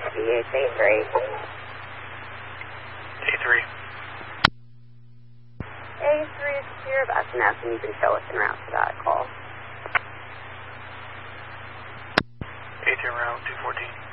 VH83. A3. A3 is clear of SNS, and you can show us en route to that call. A3 route 214.